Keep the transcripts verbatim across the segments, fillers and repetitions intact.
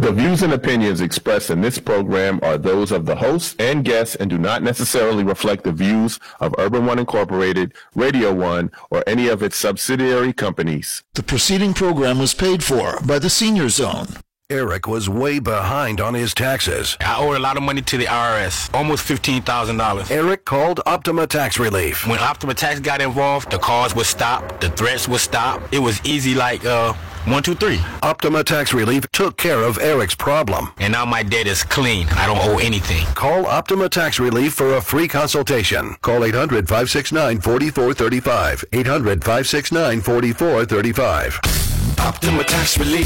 The views and opinions expressed in this program are those of the hosts and guests and do not necessarily reflect the views of Urban One Incorporated, Radio One, or any of its subsidiary companies. The preceding program was paid for by the Senior Zone. Eric was way behind on his taxes. I owed a lot of money to the I R S, almost fifteen thousand dollars. Eric called Optima Tax Relief. When Optima Tax got involved, the calls would stop, the threats would stop. It was easy like, uh, one, two, three. Optima Tax Relief took care of Eric's problem. And now my debt is clean. I don't owe anything. Call Optima Tax Relief for a free consultation. Call eight hundred, five six nine, four four three five. eight hundred, five six nine, four four three five. Optima Tax Relief.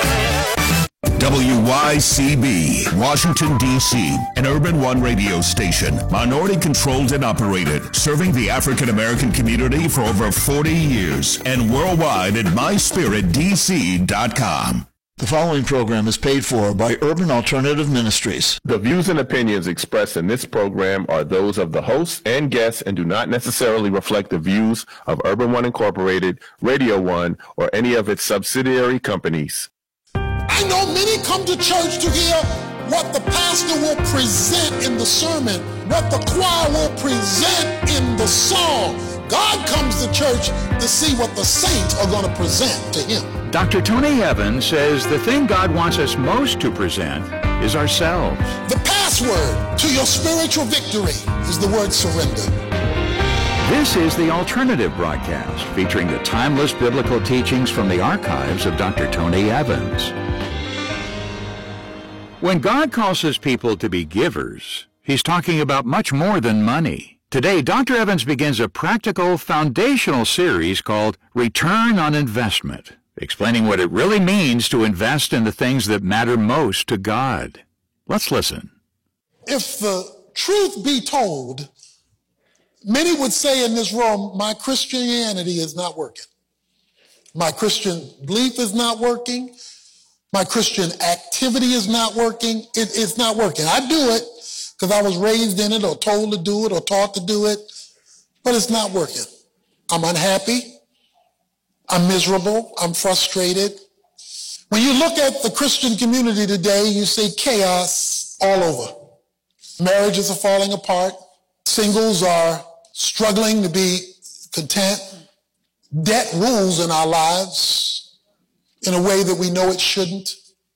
W Y C B, Washington, D C, an Urban One radio station, minority-controlled and operated, serving the African-American community for over forty years, and worldwide at my spirit d c dot com. The following program is paid for by Urban Alternative Ministries. The views and opinions expressed in this program are those of the hosts and guests and do not necessarily reflect the views of Urban One Incorporated, Radio One, or any of its subsidiary companies. I know many come to church to hear what the pastor will present in the sermon, what the choir will present in the song. God comes to church to see what the saints are going to present to him. Doctor Tony Evans says the thing God wants us most to present is ourselves. The password to your spiritual victory is the word surrender. This is the Alternative Broadcast, featuring the timeless biblical teachings from the archives of Doctor Tony Evans. When God calls his people to be givers, he's talking about much more than money. Today, Doctor Evans begins a practical, foundational series called Return on Investment, explaining what it really means to invest in the things that matter most to God. Let's listen. If the truth be told, many would say in this room, my Christianity is not working. My Christian belief is not working. My Christian activity is not working. It, it's not working. I do it because I was raised in it or told to do it or taught to do it, but it's not working. I'm unhappy. I'm miserable. I'm frustrated. When you look at the Christian community today, you see chaos all over. Marriages are falling apart. Singles are struggling to be content. Debt rules in our lives in a way that we know it shouldn't.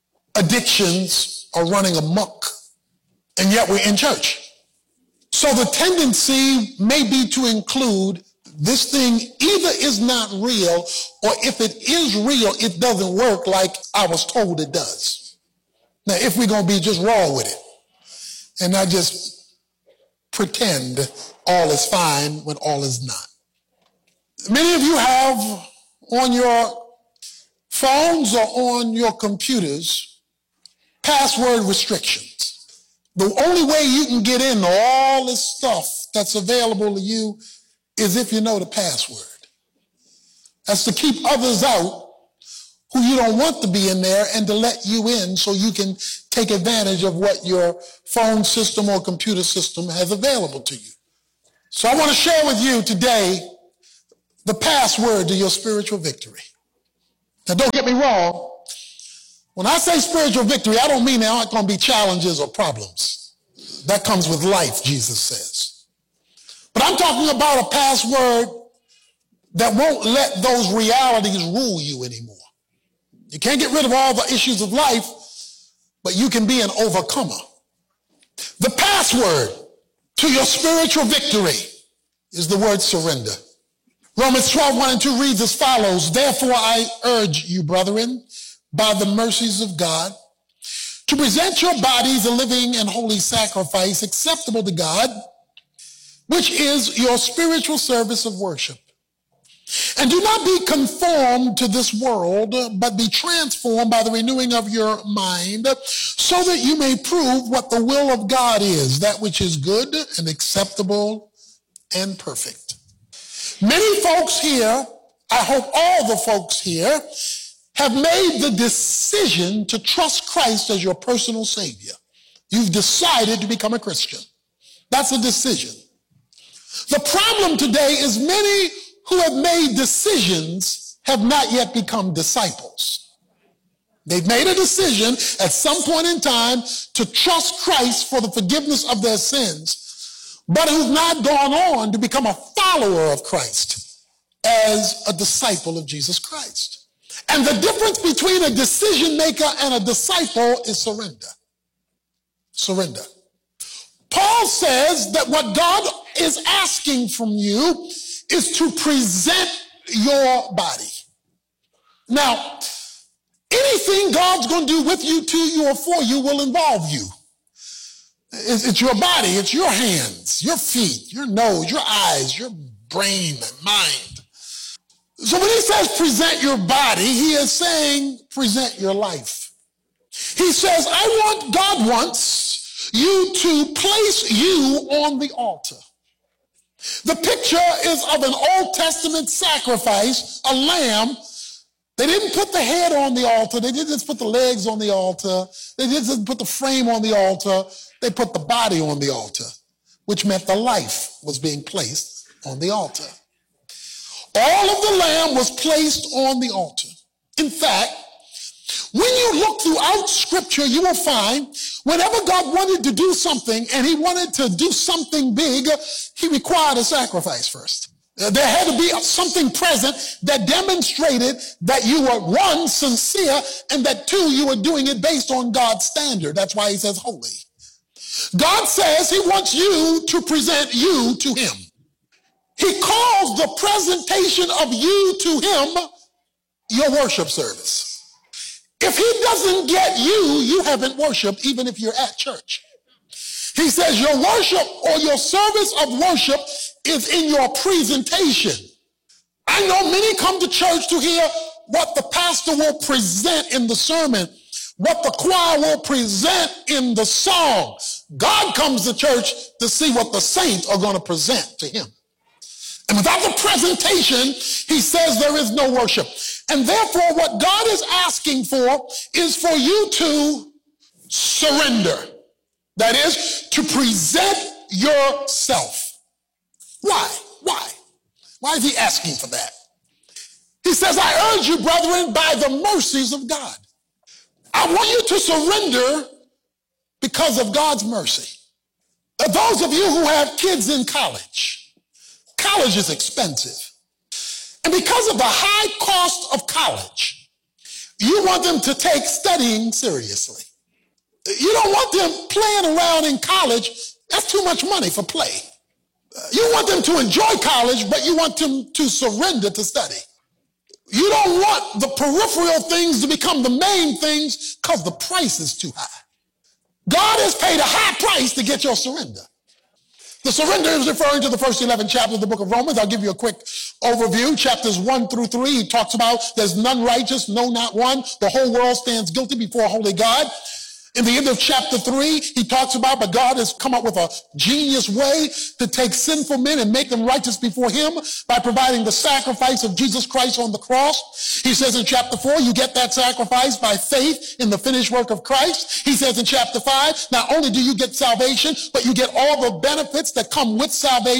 Addictions are running amok, and yet we're in church. So the tendency may be to include this thing either is not real, or if it is real, it doesn't work like I was told it does. Now, if we're going to be just raw with it and not just pretend all is fine when all is not. Many of you have on your phones or on your computers password restrictions. The only way you can get into all this stuff that's available to you is if you know the password. That's to keep others out who you don't want to be in there and to let you in so you can take advantage of what your phone system or computer system has available to you. So I want to share with you today the password to your spiritual victory. Now, don't get me wrong. When I say spiritual victory, I don't mean there aren't going to be challenges or problems. That comes with life, Jesus says. But I'm talking about a password that won't let those realities rule you anymore. You can't get rid of all the issues of life, but you can be an overcomer. The password to your spiritual victory is the word surrender. Romans twelve, one and two reads as follows, therefore I urge you, brethren, by the mercies of God, to present your bodies a living and holy sacrifice acceptable to God, which is your spiritual service of worship. And do not be conformed to this world, but be transformed by the renewing of your mind, so that you may prove what the will of God is, that which is good and acceptable and perfect. Many folks here, I hope all the folks here, have made the decision to trust Christ as your personal Savior. You've decided to become a Christian. That's a decision. The problem today is many who have made decisions have not yet become disciples. They've made a decision at some point in time to trust Christ for the forgiveness of their sins, but who've not gone on to become a follower of Christ as a disciple of Jesus Christ. And the difference between a decision maker and a disciple is surrender. Surrender. Paul says that what God is asking from you is to present your body. Now, anything God's going to do with you, to you, or for you will involve you. It's, it's your body, it's your hands, your feet, your nose, your eyes, your brain and mind. So when he says present your body, he is saying present your life. He says, I want, God wants you to place you on the altar. The picture is of an Old Testament sacrifice, a lamb. They didn't put the head on the altar. They didn't just put the legs on the altar. They didn't just put the frame on the altar. They put the body on the altar, which meant the life was being placed on the altar. All of the lamb was placed on the altar. In fact, when you look throughout Scripture, you will find whenever God wanted to do something and he wanted to do something big, he required a sacrifice first. There had to be something present that demonstrated that you were, one, sincere, and that, two, you were doing it based on God's standard. That's why he says holy. God says he wants you to present you to him. He calls the presentation of you to him your worship service. If he doesn't get you, you haven't worshiped, even if you're at church. He says your worship or your service of worship is in your presentation. I know many come to church to hear what the pastor will present in the sermon, what the choir will present in the song. God comes to church to see what the saints are going to present to him. And without the presentation, he says there is no worship. And therefore, what God is asking for is for you to surrender. That is, to present yourself. Why? Why? Why is he asking for that? He says, I urge you, brethren, by the mercies of God. I want you to surrender because of God's mercy. Those of you who have kids in college, college is expensive. And because of the high cost of college, you want them to take studying seriously. You don't want them playing around in college. That's too much money for play. You want them to enjoy college, but you want them to surrender to study. You don't want the peripheral things to become the main things because the price is too high. God has paid a high price to get your surrender. The surrender is referring to the first eleven chapters of the book of Romans. I'll give you a quick overview. Chapters one through three, he talks about there's none righteous, no, not one. The whole world stands guilty before a holy God. In the end of chapter three, he talks about, but God has come up with a genius way to take sinful men and make them righteous before him by providing the sacrifice of Jesus Christ on the cross. He says in chapter four, you get that sacrifice by faith in the finished work of Christ. He says in chapter five, not only do you get salvation, but you get all the benefits that come with salvation.